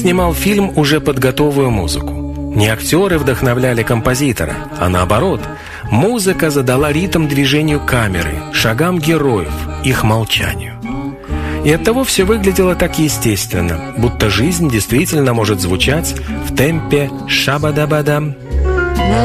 снимал фильм уже под готовую музыку. Не актеры вдохновляли композитора, а наоборот, музыка задала ритм движению камеры, шагам героев, их молчанию. И оттого все выглядело так естественно, будто жизнь действительно может звучать в темпе шабадабадам.